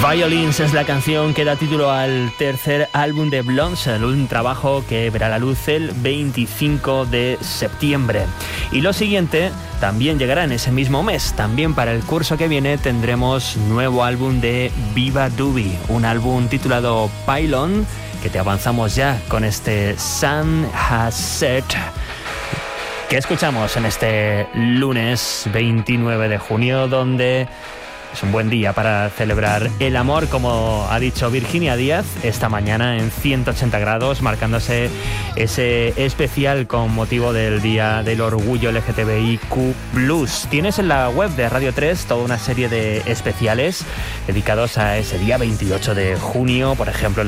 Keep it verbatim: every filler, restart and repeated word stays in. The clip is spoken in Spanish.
Violins es la canción que da título al tercer álbum de Blondsel, un trabajo que verá la luz el veinticinco de septiembre. Y lo siguiente también llegará en ese mismo mes. También para el curso que viene tendremos nuevo álbum de Viva Doobie, un álbum titulado Pylon, que te avanzamos ya con este Sun Has Set, que escuchamos en este lunes veintinueve de junio, donde es un buen día para celebrar el amor, como ha dicho Virginia Díaz esta mañana en ciento ochenta grados, marcándose ese especial con motivo del Día del Orgullo L G T B I Q plus. Tienes en la web de Radio tres toda una serie de especiales dedicados a ese día veintiocho de junio, por ejemplo,